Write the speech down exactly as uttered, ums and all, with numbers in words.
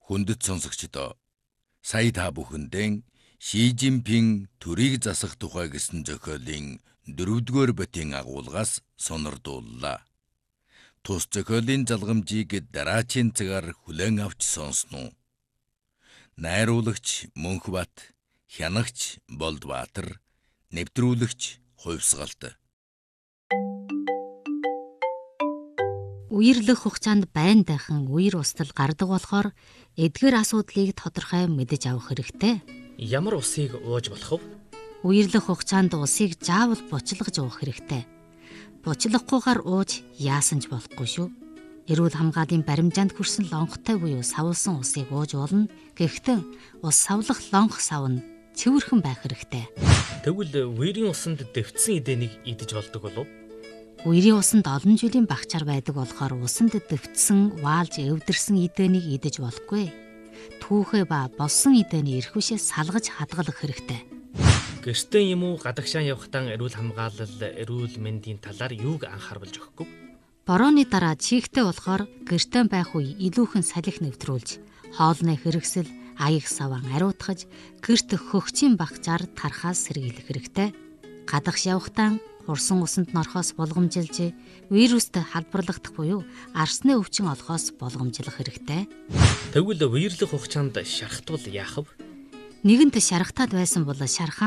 Хүндэт сонсогчдоо сая та бүхэндээ Ши Жинпин төрийг засах тухай гэсэн зохиолын дөрөвдүгээр битийн агуулгаас сонирдууллаа. Тус зохиолын залгамжийг дараачийн цагаар хүлээн авч сонсноо. Найруулагч Мөнхбат, хянагч Болдбаатар, нэвтрүүлэгч Хувьсгалт. Үерлэх хугацаанд байн дахин үер устал гардаг болохоор эдгээр асуудлыг тодорхой мэдэж авах хэрэгтэй. Ямар усыг ууж болох вэ? Үерлэх хугацаанд усыг заавал бучлаж уух хэрэгтэй. Бучлахгүйгээр ууж яасан ч болохгүй шүү. Эрүүл хамгааллын баримжаанд хүрсэн лонхтой буюу савлсан усыг ууж болно. Гэхдээ ус савлах лонх сав нь цэвэрхэн байх хэрэгтэй. Тэгвэл үерийн усанд дэвтсэн эдэнийг идэж болдог болов? Үерийн усанд олон жилийн багчаар байдаг болохоор усанд дэвтсэн, ваалж эвдэрсэн эдэнийг идэж болохгүй. Түүхээ ба болсон эдэний эрх вишээс салгаж хадгалах хэрэгтэй. Гэртээ юм уу гадагшаан явахтаа эрүүл хамгаалал, эрүүл мэндийн талаар юуг анхааруулж өгөхгүй? Борооны дараа чихтэй болохоор гэртээ байх үе илүүхэн салхи нэвтрүүлж, хоолны хэрэгсэл, аяг саван ариутгаж, гэрт хөгчийн багчаар тархаас сэргийлэх хэрэгтэй. Гадагш явахтаа хурсан усанд норхоос болгомжилж, вирусд халбарлагдах буюу арсны өвчин олохоос болгомжлох хэрэгтэй. Тэгвэл үерлэх хугацаанд шархтвал яах вэ? Нэгэнт шархтаад байсан бол шархаан